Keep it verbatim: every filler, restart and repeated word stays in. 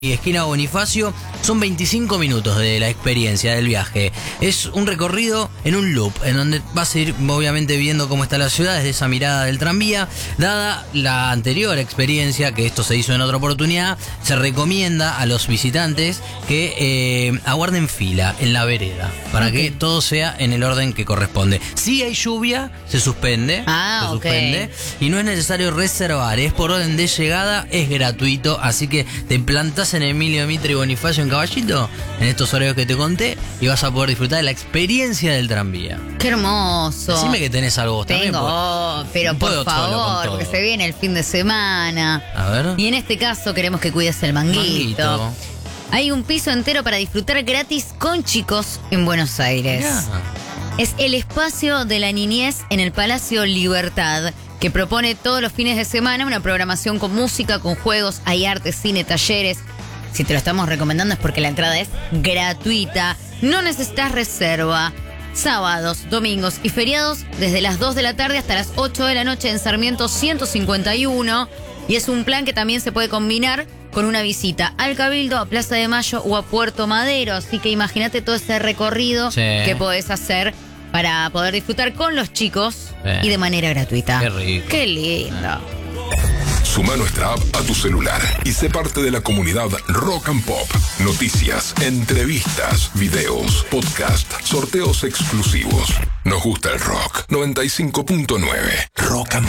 y esquina Bonifacio, son veinticinco minutos de la experiencia del viaje. Es un recorrido en un loop, en donde vas a ir obviamente viendo cómo está la ciudad desde esa mirada del tranvía. Dada la anterior experiencia, que esto se hizo en otra oportunidad, se recomienda a los visitantes que eh, aguarden fila en la vereda, para okay. que todo sea en el orden que corresponde. Si hay lluvia, se suspende, ah, se okay. suspende, y no es necesario reservar, es por orden de llegada, es gratuito, así que te plantas en Emilio Mitre y Bonifacio en Caballito, en estos horarios que te conté, y vas a poder disfrutar de la experiencia del tranvía. ¡Qué hermoso! Decime que tenés algo vos Tengo, también. oh, pero por favor, porque se viene el fin de semana. A ver. Y en este caso queremos que cuides el manguito. manguito. Hay un piso entero para disfrutar gratis con chicos en Buenos Aires. Mirá. Es el espacio de la niñez en el Palacio Libertad, que propone todos los fines de semana una programación con música, con juegos, hay arte, cine, talleres. Si te lo estamos recomendando es porque la entrada es gratuita, no necesitas reserva. Sábados, domingos y feriados desde las dos de la tarde hasta las ocho de la noche en Sarmiento ciento cincuenta y uno. Y es un plan que también se puede combinar con una visita al Cabildo, a Plaza de Mayo o a Puerto Madero. Así que imagínate todo ese recorrido sí. que podés hacer para poder disfrutar con los chicos sí. y de manera gratuita. Qué rico. Qué lindo. Suma nuestra app a tu celular y sé parte de la comunidad Rock and Pop. Noticias, entrevistas, videos, podcast, sorteos exclusivos. Nos gusta el rock. noventa y cinco punto nueve. Rock and Pop.